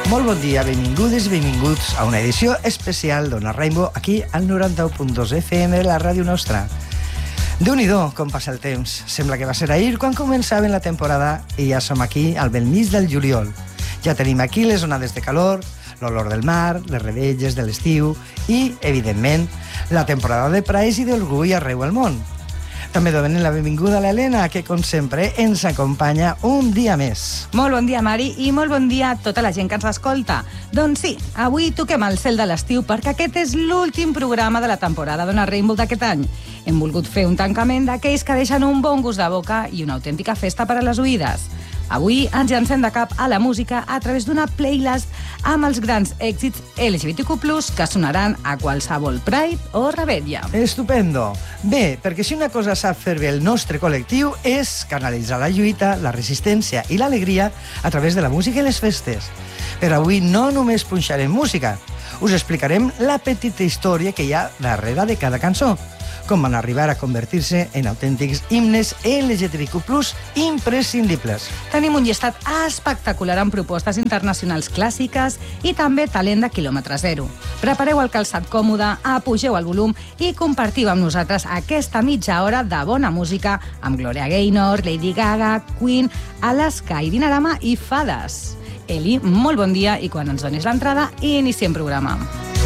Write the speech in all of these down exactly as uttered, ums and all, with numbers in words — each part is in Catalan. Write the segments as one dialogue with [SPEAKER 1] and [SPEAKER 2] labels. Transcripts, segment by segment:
[SPEAKER 1] Molt bon dia, benvingudes i benvinguts a una edició especial d'Ona Rainbow aquí al noranta-u punt dos F M de la ràdio nostra. Déu-n'hi-do com passa el temps. Sembla que va ser ahir quan començava la temporada i ja som aquí al bell mig del juliol. Ja tenim aquí les onades de calor, l'olor del mar, les revetlles de l'estiu i, evidentment, la temporada de praes i d'orgull arreu al món. També donem la benvinguda a l'Helena, que, com sempre, ens acompanya un dia més.
[SPEAKER 2] Molt bon dia, Mari, i molt bon dia a tota la gent que ens escolta. Doncs sí, avui toquem el cel de l'estiu perquè aquest és l'últim programa de la temporada d'Ona Rainbow d'aquest any. Hem volgut fer un tancament d'aquells que deixen un bon gust de boca i una autèntica festa per a les oïdes. Avui ens llancem de cap a la música a través d'una playlist amb els grans èxits L G B T Q plus, que sonaran a qualsevol Pride o revetlla.
[SPEAKER 1] Estupendo! Bé, perquè si una cosa sap fer bé el nostre col·lectiu és canalitzar la lluita, la resistència i l'alegria a través de la música i les festes. Però avui no només punxarem música, us explicarem la petita història que hi ha darrere de cada cançó, com van arribar a convertir-se en autèntics himnes L G B T Q plus imprescindibles.
[SPEAKER 2] Tenim un llistat espectacular amb propostes internacionals clàssiques i també talent de quilòmetre zero. Prepareu el calçat còmode, apugeu el volum i compartiu amb nosaltres aquesta mitja hora de bona música amb Gloria Gaynor, Lady Gaga, Queen, Alaska i Dinarama i Fades. Eli, molt bon dia i quan ens donis l'entrada, iniciem programa.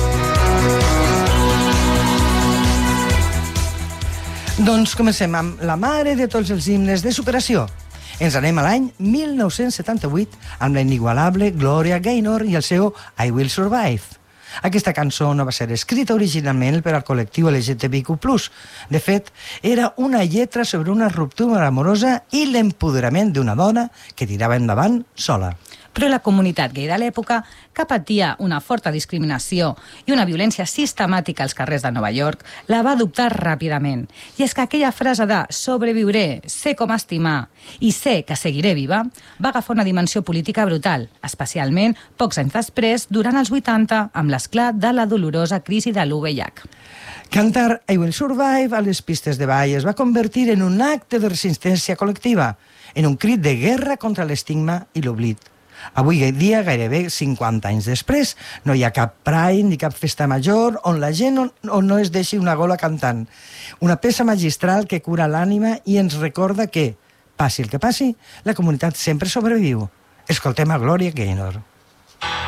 [SPEAKER 1] Doncs comencem amb la mare de tots els himnes de superació. Ens anem a l'any mil nou-cents setanta-vuit amb la inigualable Gloria Gaynor i el seu I Will Survive. Aquesta cançó no va ser escrita originalment per al col·lectiu L G B T Q plus. De fet, era una lletra sobre una ruptura amorosa i l'empoderament d'una dona que tirava endavant sola.
[SPEAKER 2] Però la comunitat gai de l'època, que patia una forta discriminació i una violència sistemàtica als carrers de Nova York, la va adoptar ràpidament. I és que aquella frase de «sobreviuré, sé com estimar i sé que seguiré viva» va agafar una dimensió política brutal, especialment pocs anys després, durant els vuitanta, amb l'esclat de la dolorosa crisi de l'U V I H.
[SPEAKER 1] Cantar I Will Survive a les pistes de ball es va convertir en un acte de resistència col·lectiva, en un crit de guerra contra l'estigma i l'oblit. Avui dia, gairebé cinquanta anys després, no hi ha cap Pride ni cap festa major on la gent on, on no es deixi una gola cantant. Una peça magistral que cura l'ànima i ens recorda que, passi el que passi, la comunitat sempre sobreviu. Escoltem a Gloria Gaynor.